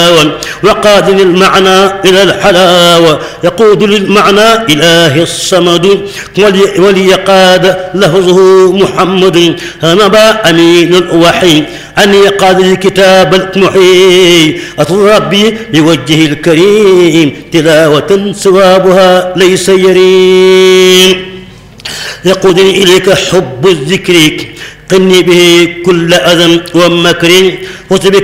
وقاد للمعنى إلى الحلاوة يقود للمعنى إله الصمد وليقاد لفظه محمد نبا أمين الوحي أن يقاد الكتاب المحيي أطل ربي بوجهه الكريم تلاوة ثوابها ليس يريم يقودني إليك حب الذكر قني به كل أذى ومكر